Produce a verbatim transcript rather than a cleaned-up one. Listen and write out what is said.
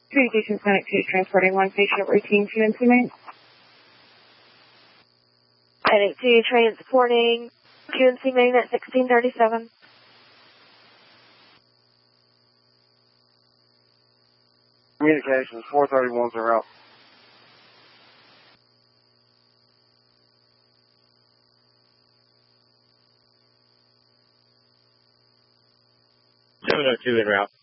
Communications Clinic two is transporting one patient, routine Q N C main. Clinic two transporting Q N C main at sixteen thirty-seven. Communications four thirty-one's en route. seven oh two en route.